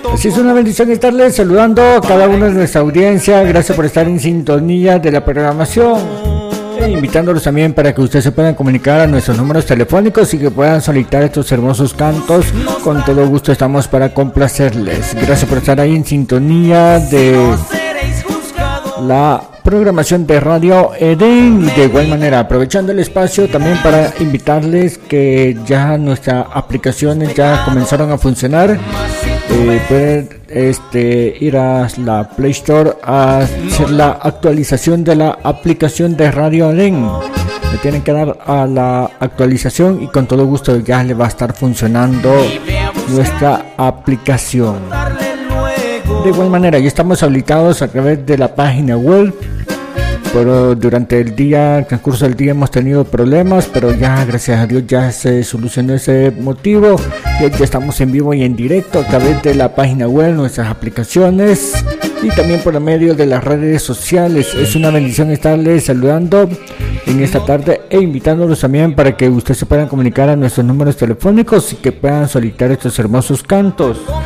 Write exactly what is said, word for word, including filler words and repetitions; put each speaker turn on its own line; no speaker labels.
Así es, una bendición estarles saludando a cada uno de nuestra audiencia. Gracias por estar en sintonía de la programación. E invitándolos también para que ustedes se puedan comunicar a nuestros números telefónicos y que puedan solicitar estos hermosos cantos. Con todo gusto estamos para complacerles. Gracias por estar ahí en sintonía de la programación de Radio Edén. De igual manera, aprovechando el espacio también para invitarles que ya nuestras aplicaciones ya comenzaron a funcionar. Eh, pueden este, ir a la Play Store a hacer la actualización de la aplicación de Radio Edén. Le tienen que dar a la actualización y con todo gusto ya le va a estar funcionando nuestra aplicación. De igual manera, ya estamos habilitados a través de la página web, pero durante el día, el transcurso del día hemos tenido problemas, pero ya gracias a Dios ya se solucionó ese motivo. Ya, ya estamos en vivo y en directo a través de la página web, nuestras aplicaciones y también por el medio de las redes sociales. Es una bendición estarles saludando en esta tarde e invitándolos también para que ustedes se puedan comunicar a nuestros números telefónicos y que puedan solicitar estos hermosos cantos.